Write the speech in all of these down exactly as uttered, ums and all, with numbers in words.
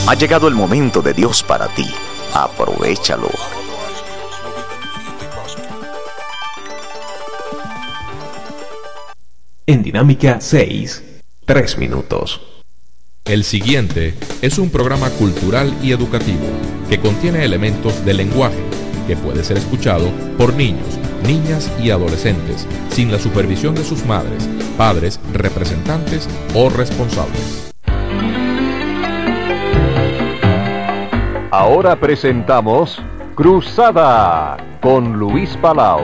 Ha llegado el momento de Dios para ti. Aprovéchalo. En Dinámica seis, tres minutos. El siguiente es un programa cultural y educativo que contiene elementos del lenguaje que puede ser escuchado por niños, niñas y adolescentes sin la supervisión de sus madres, padres, representantes o responsables. Ahora presentamos Cruzada con Luis Palau,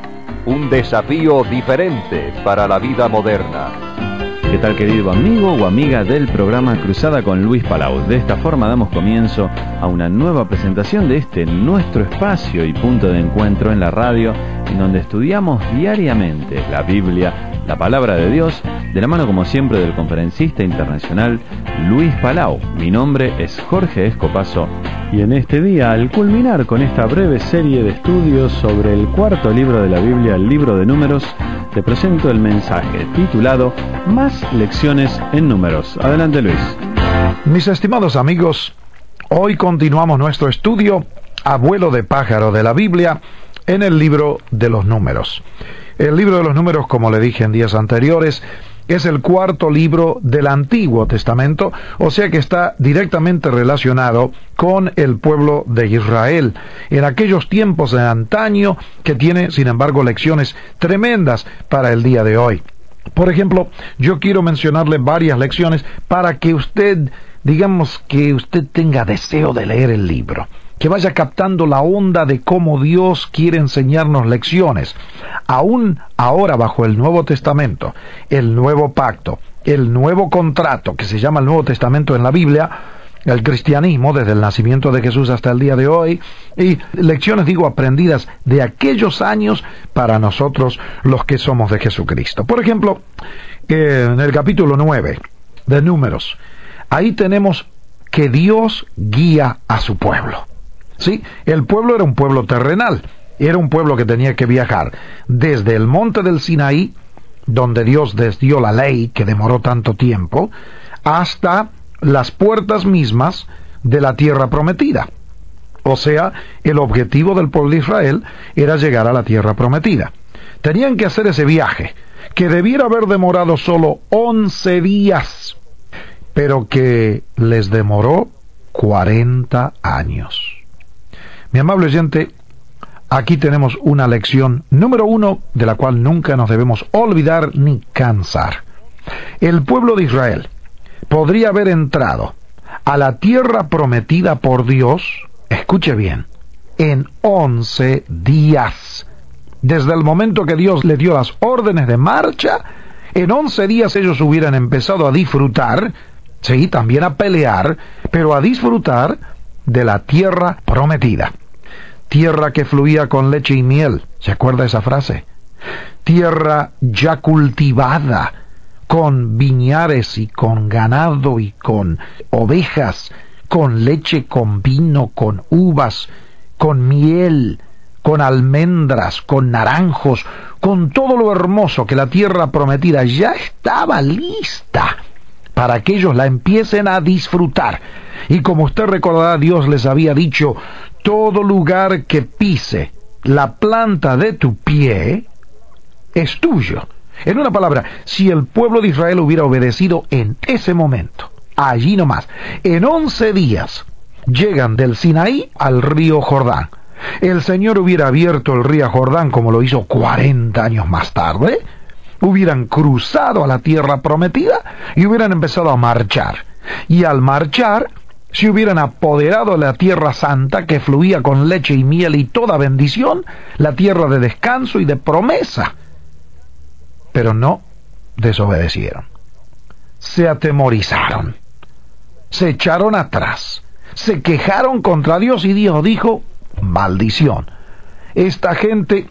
un desafío diferente para la vida moderna. ¿Qué tal, querido amigo o amiga del programa Cruzada con Luis Palau? De esta forma damos comienzo a una nueva presentación de este nuestro espacio y punto de encuentro en la radio, en donde estudiamos diariamente la Biblia, la palabra de Dios, de la mano como siempre del conferencista internacional Luis Palau. Mi nombre es Jorge Escopazo y en este día, al culminar con esta breve serie de estudios sobre el cuarto libro de la Biblia, el libro de Números, te presento el mensaje titulado Más lecciones en números. Adelante, Luis. Mis estimados amigos, hoy continuamos nuestro estudio a vuelo de pájaro de la Biblia en el libro de los Números. El libro de los Números, como le dije en días anteriores, es el cuarto libro del Antiguo Testamento, o sea que está directamente relacionado con el pueblo de Israel, en aquellos tiempos de antaño, que tiene, sin embargo, lecciones tremendas para el día de hoy. Por ejemplo, yo quiero mencionarle varias lecciones para que usted, digamos que usted tenga deseo de leer el libro, que vaya captando la onda de cómo Dios quiere enseñarnos lecciones. Aún ahora, bajo el Nuevo Testamento, el Nuevo Pacto, el Nuevo Contrato, que se llama el Nuevo Testamento en la Biblia, el cristianismo, desde el nacimiento de Jesús hasta el día de hoy, y lecciones, digo, aprendidas de aquellos años para nosotros los que somos de Jesucristo. Por ejemplo, eh, en el capítulo nueve de Números, ahí tenemos que Dios guía a su pueblo. Sí, el pueblo era un pueblo terrenal, era un pueblo que tenía que viajar desde el monte del Sinaí, donde Dios les dio la ley que demoró tanto tiempo, hasta las puertas mismas de la tierra prometida. O sea, el objetivo del pueblo de Israel era llegar a la tierra prometida. Tenían que hacer ese viaje, que debiera haber demorado solo once días, pero que les demoró cuarenta años. Mi amable oyente, aquí tenemos una lección número uno de la cual nunca nos debemos olvidar ni cansar. El pueblo de Israel podría haber entrado a la tierra prometida por Dios, escuche bien, en once días. Desde el momento que Dios le dio las órdenes de marcha, en once días ellos hubieran empezado a disfrutar, sí, también a pelear, pero a disfrutar de la tierra prometida. Tierra que fluía con leche y miel. ¿Se acuerda esa frase? Tierra ya cultivada, con viñares y con ganado y con ovejas, con leche, con vino, con uvas, con miel, con almendras, con naranjos, con todo lo hermoso que la tierra prometida ya estaba lista para que ellos la empiecen a disfrutar. Y como usted recordará, Dios les había dicho, todo lugar que pise la planta de tu pie es tuyo. En una palabra, si el pueblo de Israel hubiera obedecido en ese momento, allí nomás, en once días, llegan del Sinaí al río Jordán. El Señor hubiera abierto el río Jordán como lo hizo cuarenta años más tarde, hubieran cruzado a la tierra prometida y hubieran empezado a marchar. Y al marchar, se hubieran apoderado de la tierra santa que fluía con leche y miel y toda bendición, la tierra de descanso y de promesa. Pero no desobedecieron. Se atemorizaron. Se echaron atrás. Se quejaron contra Dios y Dios dijo, maldición. Esta gente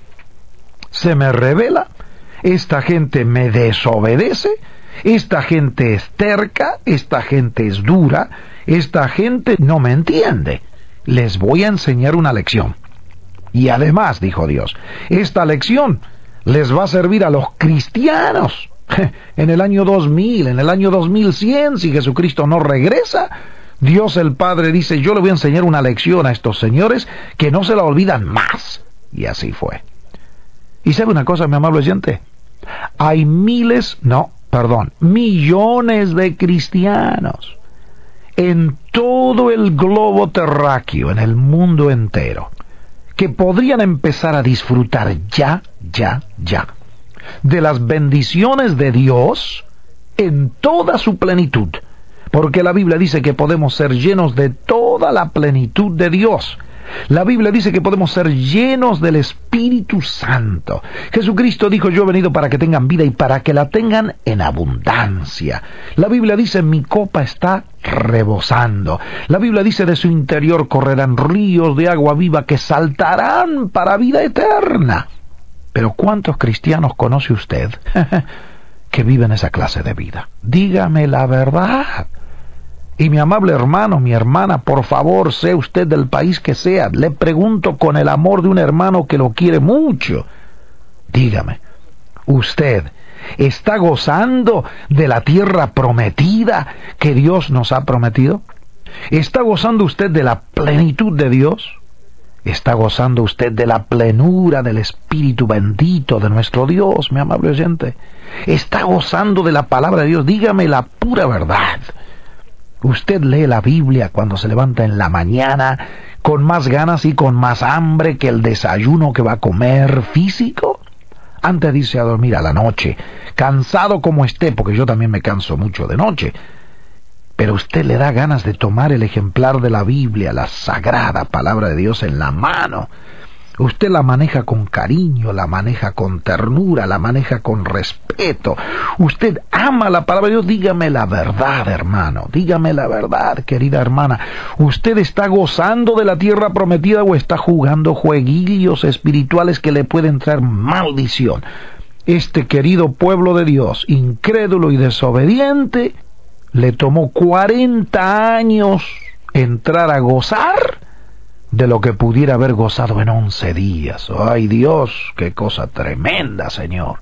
se me rebela, esta gente me desobedece, esta gente es terca, esta gente es dura, esta gente no me entiende. Les voy a enseñar una lección. Y además, dijo Dios, esta lección les va a servir a los cristianos en el año dos mil, en el año dos mil cien, si Jesucristo no regresa, Dios el Padre dice, yo le voy a enseñar una lección a estos señores que no se la olvidan más. Y así fue. ¿Y sabe una cosa, mi amable oyente? Hay miles, no, perdón, millones de cristianos en todo el globo terráqueo, en el mundo entero, que podrían empezar a disfrutar ya, ya, ya, de las bendiciones de Dios en toda su plenitud. Porque la Biblia dice que podemos ser llenos de toda la plenitud de Dios. La Biblia dice que podemos ser llenos del Espíritu Santo. Jesucristo dijo, yo he venido para que tengan vida y para que la tengan en abundancia. La Biblia dice, mi copa está rebosando. La Biblia dice, de su interior correrán ríos de agua viva que saltarán para vida eterna. Pero ¿cuántos cristianos conoce usted que viven esa clase de vida? Dígame la verdad. Y mi amable hermano, mi hermana, por favor, sea usted del país que sea, le pregunto con el amor de un hermano que lo quiere mucho. Dígame, ¿usted está gozando de la tierra prometida que Dios nos ha prometido? ¿Está gozando usted de la plenitud de Dios? ¿Está gozando usted de la plenura del Espíritu bendito de nuestro Dios, mi amable oyente? ¿Está gozando de la palabra de Dios? Dígame la pura verdad. ¿Usted lee la Biblia cuando se levanta en la mañana con más ganas y con más hambre que el desayuno que va a comer físico? Antes de irse a dormir a la noche, cansado como esté, porque yo también me canso mucho de noche, pero usted le da ganas de tomar el ejemplar de la Biblia, la sagrada palabra de Dios en la mano. Usted la maneja con cariño, la maneja con ternura, la maneja con respeto. Usted ama la palabra de Dios. Dígame la verdad, hermano. Dígame la verdad, querida hermana. ¿Usted está gozando de la tierra prometida o está jugando jueguillos espirituales que le pueden traer maldición? Este querido pueblo de Dios, incrédulo y desobediente, le tomó cuarenta años entrar a gozar de lo que pudiera haber gozado en once días. ¡Ay, Dios! ¡Qué cosa tremenda, Señor!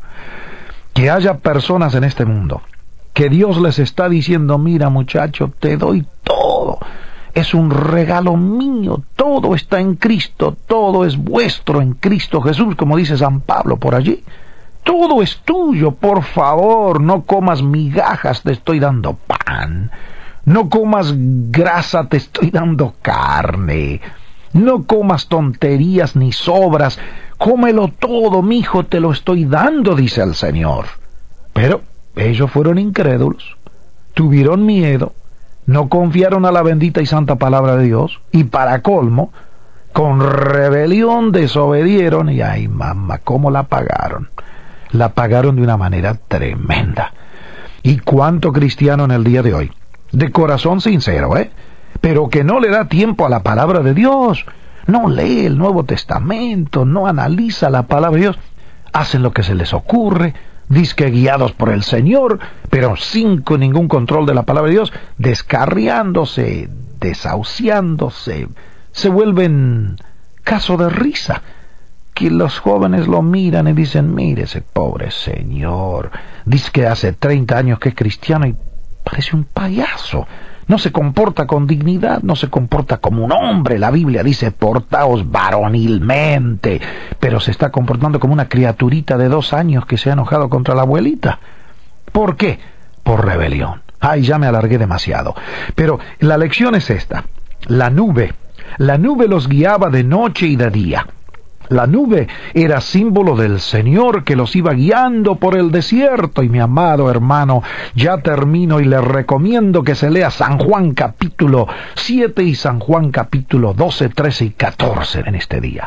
Que haya personas en este mundo que Dios les está diciendo, mira, muchacho, te doy todo. Es un regalo mío. Todo está en Cristo. Todo es vuestro en Cristo Jesús, como dice San Pablo por allí. Todo es tuyo. Por favor, no comas migajas, te estoy dando pan. No comas grasa, te estoy dando carne. No comas tonterías ni sobras, cómelo todo, mijo, te lo estoy dando, dice el Señor. Pero ellos fueron incrédulos, tuvieron miedo, no confiaron a la bendita y santa palabra de Dios, y para colmo, con rebelión desobedieron, y ay mamá, ¿cómo la pagaron? La pagaron de una manera tremenda. ¿Y cuánto cristiano en el día de hoy? De corazón sincero, ¿eh? Pero que no le da tiempo a la palabra de Dios, no lee el Nuevo Testamento, no analiza la palabra de Dios, hacen lo que se les ocurre, dizque guiados por el Señor, pero sin ningún control de la palabra de Dios, descarriándose, desahuciándose, se vuelven caso de risa, que los jóvenes lo miran y dicen, mire ese pobre señor, dice que hace treinta años que es cristiano y parece un payaso. No se comporta con dignidad, no se comporta como un hombre. La Biblia dice, portaos varonilmente, pero se está comportando como una criaturita de dos años que se ha enojado contra la abuelita. ¿Por qué? Por rebelión. Ay, ya me alargué demasiado. Pero la lección es esta. La nube, la nube los guiaba de noche y de día. La nube era símbolo del Señor que los iba guiando por el desierto. Y mi amado hermano, ya termino y le recomiendo que se lea San Juan capítulo siete y San Juan capítulo doce, trece y catorce en este día.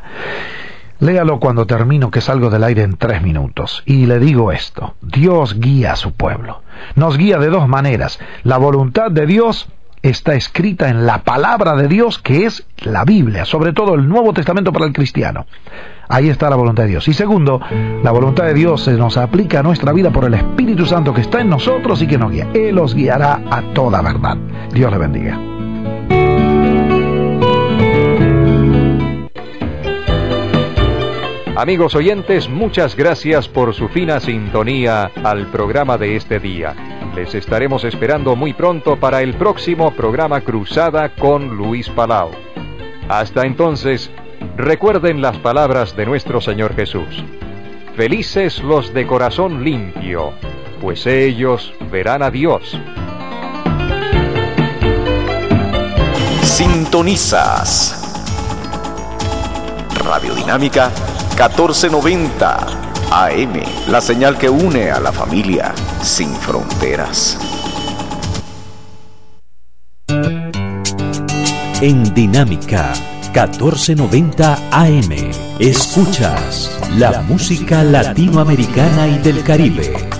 Léalo cuando termino, que salgo del aire en tres minutos. Y le digo esto, Dios guía a su pueblo. Nos guía de dos maneras. La voluntad de Dios está escrita en la palabra de Dios, que es la Biblia, sobre todo el Nuevo Testamento para el cristiano. Ahí está la voluntad de Dios. Y segundo, la voluntad de Dios se nos aplica a nuestra vida por el Espíritu Santo que está en nosotros y que nos guía. Él los guiará a toda verdad. Dios le bendiga. Amigos oyentes, muchas gracias por su fina sintonía al programa de este día. Les estaremos esperando muy pronto para el próximo programa Cruzada con Luis Palau. Hasta entonces, recuerden las palabras de nuestro Señor Jesús. Felices los de corazón limpio, pues ellos verán a Dios. Sintonizas Radiodinámica catorce noventa A M, la señal que une a la familia sin fronteras. En Dinámica catorce noventa A M escuchas la música latinoamericana y del Caribe.